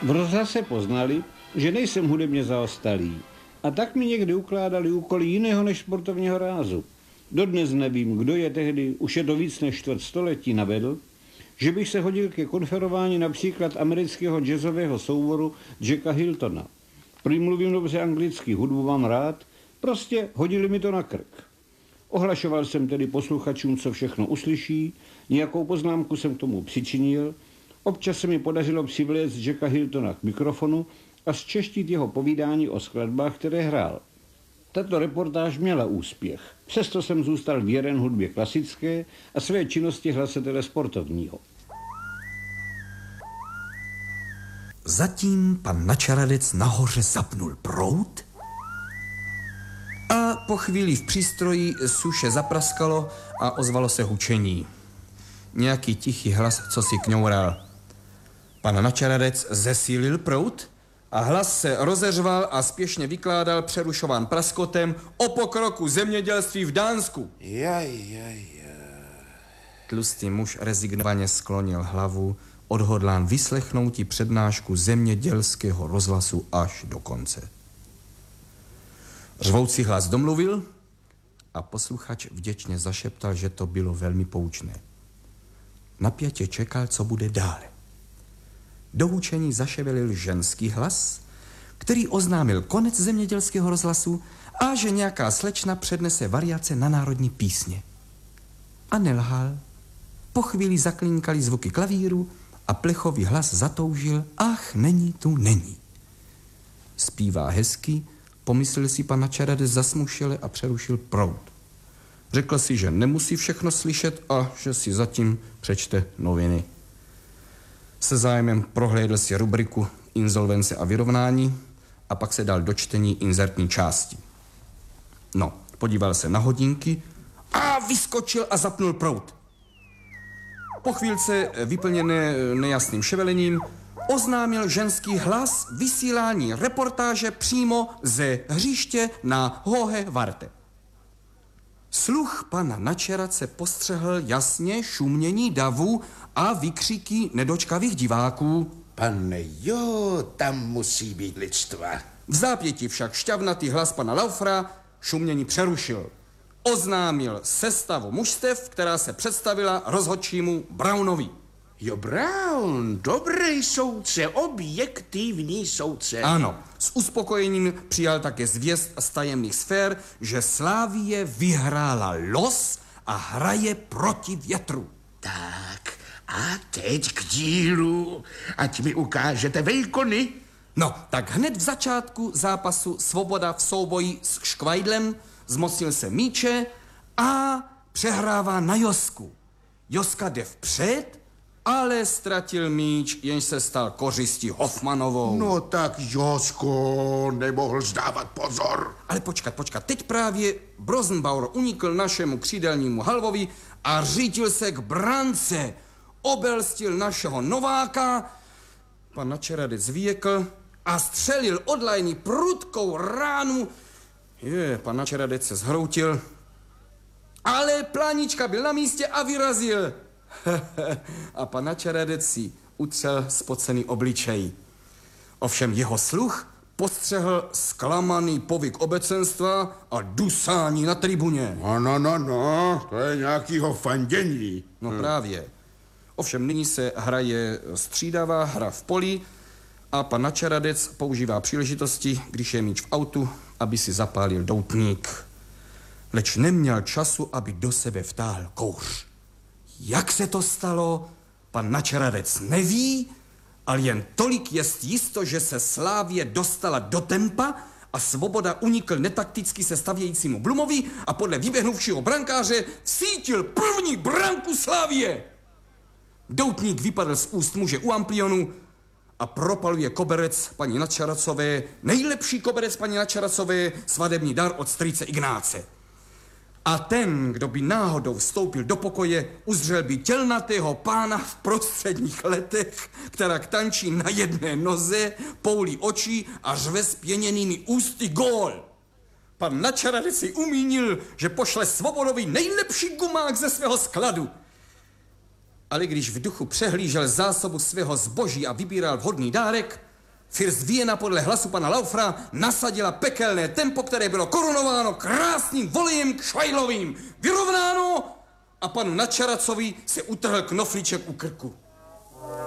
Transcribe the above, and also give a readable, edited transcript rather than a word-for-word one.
V rozhlase poznali, že nejsem hudebně zaostalý a tak mi někdy ukládali úkoly jiného než sportovního rázu. Dodnes nevím, kdo je tehdy, už je to víc než čtvrt století, navedl, že bych se hodil ke konferování například amerického jazzového souboru Jacka Hiltona. Prý mluvím dobře anglicky, hudbu mám rád, prostě hodili mi to na krk. Ohlašoval jsem tedy posluchačům, co všechno uslyší, nějakou poznámku jsem k tomu přičinil, občas se mi podařilo přivléct Jacka Hiltona k mikrofonu a zčeštit jeho povídání o skladbách, které hrál. Tato reportáž měla úspěch, přesto jsem zůstal věren hudbě klasické a své činnosti hlasatele sportovního. Zatím pan Načaradec nahoře zapnul proud a po chvíli v přístroji suše zapraskalo a ozvalo se hučení. Nějaký tichý hlas, co si kňoural. Pan Načaradec zesílil proud a hlas se rozeřval a spěšně vykládal, přerušován praskotem, o pokroku zemědělství v Dánsku. Tlustý muž rezignovaně sklonil hlavu, odhodlán vyslechnout přednášku zemědělského rozhlasu až do konce. Řvoucí hlas domluvil a posluchač vděčně zašeptal, že to bylo velmi poučné. Napjatě čekal, co bude dále. Do hučení zaševelil ženský hlas, který oznámil konec zemědělského rozhlasu a že nějaká slečna přednese variace na národní písně. A nelhal. Po chvíli zaklínkaly zvuky klavíru a plechový hlas zatoužil, ach, není. Zpívá hezky, pomyslel si pan Načaradec zasmušele a přerušil proud. Řekl si, že nemusí všechno slyšet a že si zatím přečte noviny. Se zájmem prohlédl si rubriku insolvence a vyrovnání a pak se dal do čtení inzertní části. No, podíval se na hodinky a vyskočil a zapnul proud. Po chvílce, vyplněné nejasným ševelením, oznámil ženský hlas vysílání reportáže přímo ze hřiště na Hohe Warte. Sluch pana Načeradce postřehl jasně šumění davu a vykřiky nedočkavých diváků. Pane jo, tam musí být lidstva. V zápěti však šťavnatý hlas pana Laufra šumění přerušil. Oznámil sestavu mužstev, která se představila rozhodčímu Brownovi. Jo, Brown, dobrý soudce, objektivní soudce. Ano, s uspokojením přijal také zvěst z tajemných sfér, že Slavie vyhrála los a hraje proti větru. Tak, a teď k dílu, ať mi ukážete vejkony. No, tak hned v začátku zápasu Svoboda v souboji s Škvajdlem zmocnil se míče a přehrává na Josku. Joska jde vpřed, ale ztratil míč, jenž se stal kořistí Hoffmanovou. No tak Josko, nemohl zdávat pozor. Ale počkat, teď právě Brosenbauer unikl našemu křídelnímu halvovi a řídil se k brance. Obelstil našeho nováka, pan Načeradec vyjekl a střelil od lajny prudkou ránu. Pan Načeradec se zhroutil, ale Plánička byl na místě a vyrazil. A pan Načeradec si utřel spocený obličej. Ovšem jeho sluch postřehl zklamaný povyk obecenstva a dusání na tribuně. No, to je nějakýho fandění. No právě. Ovšem nyní se hraje střídavá hra v poli a pan Načeradec používá příležitosti, když je míč v autu, aby si zapálil doutník. Leč neměl času, aby do sebe vtáhl kouř. Jak se to stalo, pan Načeradec neví, ale jen tolik jest jisto, že se Slávie dostala do tempa a Svoboda unikl netakticky se stavějícímu Blumovi a podle vyběhnuvšího brankáře vsítil první branku Slávie. Doutník vypadl z úst muže u amplionu a propaluje koberec paní Načeradcové, nejlepší koberec paní Načeradcové, svadební dar od strýce Ignáce. A ten, kdo by náhodou vstoupil do pokoje, uzřel by tělnatého pána v prostředních letech, která tančí na jedné noze, poulí oči a řve s pěněnými ústy gól. Pan Načeradec si umínil, že pošle Svobodovi nejlepší gumák ze svého skladu. Ale když v duchu přehlížel zásobu svého zboží a vybíral vhodný dárek, First Viena podle hlasu pana Laufra nasadila pekelné tempo, které bylo korunováno krásným volejem Švajlovým. Vyrovnáno a panu Načaracovi se utrhl knoflíček u krku.